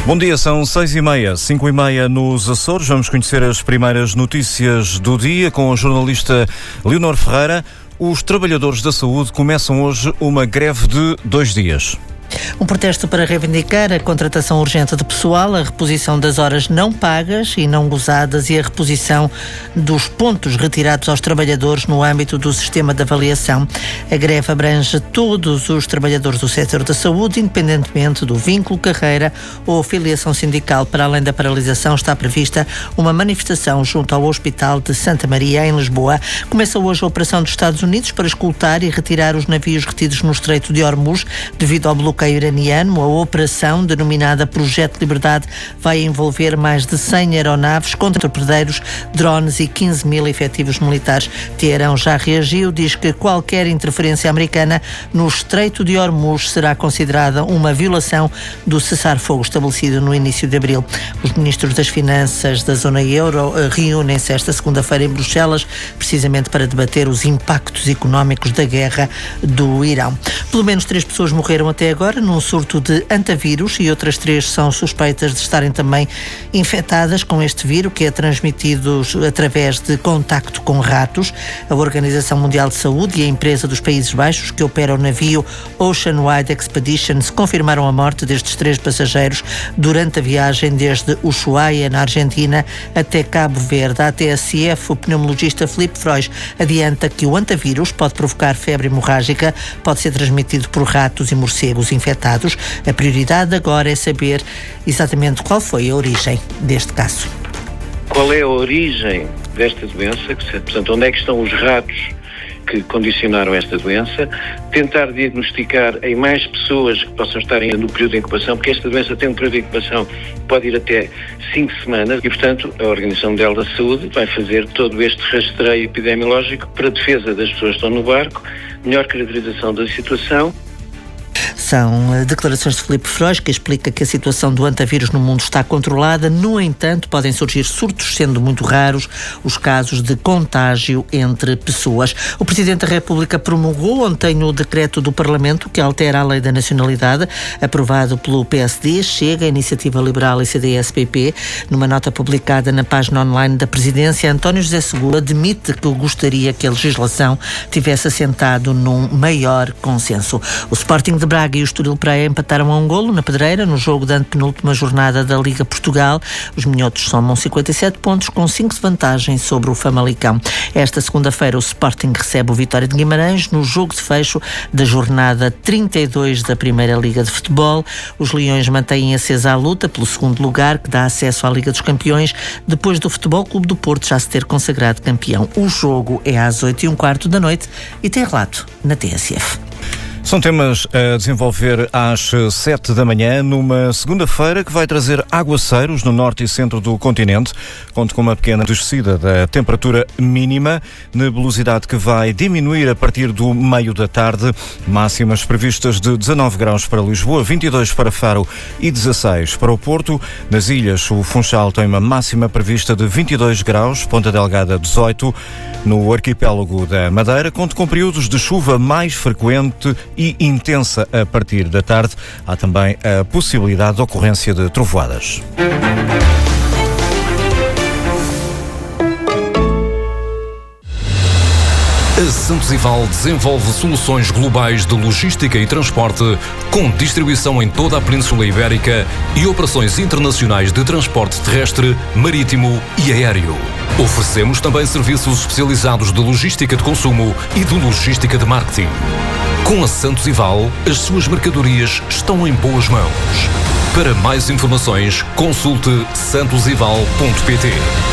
Bom dia, são 6h30, 5h30 nos Açores. Vamos conhecer as primeiras notícias do dia com a jornalista Leonor Ferreira. Os trabalhadores da saúde começam hoje uma greve de 2 dias. Um protesto para reivindicar a contratação urgente de pessoal, a reposição das horas não pagas e não gozadas e a reposição dos pontos retirados aos trabalhadores no âmbito do sistema de avaliação. A greve abrange todos os trabalhadores do setor da saúde, independentemente do vínculo, carreira ou filiação sindical. Para além da paralisação, está prevista uma manifestação junto ao Hospital de Santa Maria, em Lisboa. Começa hoje a operação dos Estados Unidos para escoltar e retirar os navios retidos no Estreito de Hormuz devido ao bloqueio iraniano. A operação, denominada Projeto Liberdade, vai envolver mais de 100 aeronaves, contra-torpedeiros, drones e 15 mil efetivos militares. Teherão já reagiu, diz que qualquer interferência americana no Estreito de Hormuz será considerada uma violação do cessar-fogo estabelecido no início de abril. Os ministros das Finanças da zona euro reúnem-se esta segunda-feira em Bruxelas, precisamente para debater os impactos económicos da guerra do Irão. Pelo menos 3 pessoas morreram até agora num surto de antavírus e outras 3 são suspeitas de estarem também infectadas com este vírus, que é transmitido através de contacto com ratos. A Organização Mundial de Saúde e a empresa dos Países Baixos, que opera o navio Oceanwide Expeditions, confirmaram a morte destes 3 passageiros durante a viagem desde Ushuaia, na Argentina, até Cabo Verde. A TSF, o pneumologista Filipe Frois, adianta que o antavírus pode provocar febre hemorrágica, pode ser transmitido por ratos e morcegos infectados. A prioridade agora é saber exatamente qual foi a origem deste caso. Qual é a origem desta doença? Portanto, onde é que estão os ratos que condicionaram esta doença? Tentar diagnosticar em mais pessoas que possam estar ainda no período de incubação, porque esta doença tem um período de incubação que pode ir até 5 semanas e, portanto, a Organização Mundial da Saúde vai fazer todo este rastreio epidemiológico para a defesa das pessoas que estão no barco, melhor caracterização da situação. São declarações de Filipe Frois, que explica que a situação do antavírus no mundo está controlada. No entanto, podem surgir surtos, sendo muito raros os casos de contágio entre pessoas. O Presidente da República promulgou ontem o decreto do Parlamento que altera a Lei da Nacionalidade, aprovado pelo PSD, Chega, Iniciativa Liberal e CDS-PP. Numa nota publicada na página online da Presidência, António José Seguro admite que gostaria que a legislação tivesse assentado num maior consenso. O Sporting de Braga e o Estoril Praia empataram a 1 golo na Pedreira no jogo da antepenúltima jornada da Liga Portugal. Os minhotos somam 57 pontos com 5 de vantagem sobre o Famalicão. Esta segunda-feira o Sporting recebe o Vitória de Guimarães no jogo de fecho da jornada 32 da Primeira Liga de Futebol. Os Leões mantêm acesa a luta pelo segundo lugar, que dá acesso à Liga dos Campeões, depois do Futebol Clube do Porto já se ter consagrado campeão. O jogo é às 8h15 da noite e tem relato na TSF. São temas a desenvolver às 7 da manhã, numa segunda-feira que vai trazer aguaceiros no norte e centro do continente. Conto com uma pequena descida da temperatura mínima, nebulosidade que vai diminuir a partir do meio da tarde. Máximas previstas de 19 graus para Lisboa, 22 para Faro e 16 para o Porto. Nas ilhas, o Funchal tem uma máxima prevista de 22 graus, Ponta Delgada 18. No arquipélago da Madeira, conto com períodos de chuva mais frequente e intensa a partir da tarde. Há também a possibilidade de ocorrência de trovoadas. A Santos Ival desenvolve soluções globais de logística e transporte com distribuição em toda a Península Ibérica e operações internacionais de transporte terrestre, marítimo e aéreo. Oferecemos também serviços especializados de logística de consumo e de logística de marketing. Com a Santos Ival, as suas mercadorias estão em boas mãos. Para mais informações, consulte santosival.pt.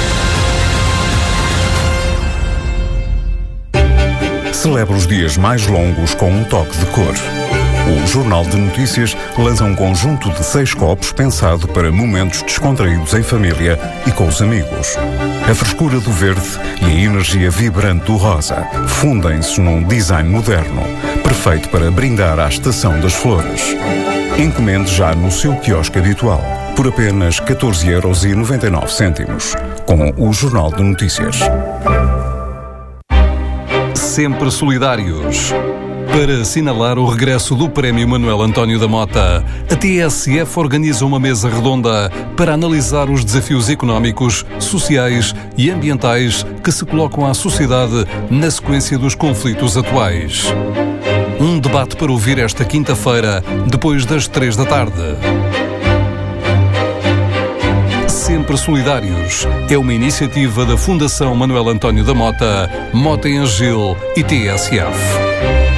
Celebra os dias mais longos com um toque de cor. O Jornal de Notícias lança um conjunto de 6 copos pensado para momentos descontraídos em família e com os amigos. A frescura do verde e a energia vibrante do rosa fundem-se num design moderno, perfeito para brindar à estação das flores. Encomende já no seu quiosque habitual, por apenas 14,99€, com o Jornal de Notícias. Sempre solidários. Para assinalar o regresso do Prémio Manuel António da Mota, a TSF organiza uma mesa redonda para analisar os desafios económicos, sociais e ambientais que se colocam à sociedade na sequência dos conflitos atuais. Um debate para ouvir esta quinta-feira, depois das 3 da tarde. Sempre Solidários é uma iniciativa da Fundação Manuel António da Mota, Mota em Agil e TSF.